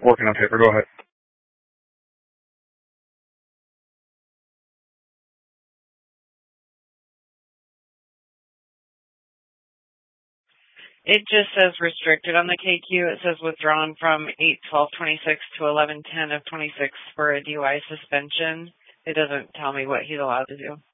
Working on paper. Go ahead. It just says restricted on the KQ. It says withdrawn from 8/12/26 to 11/10 of 26 for a DUI suspension. It doesn't tell me what he's allowed to do.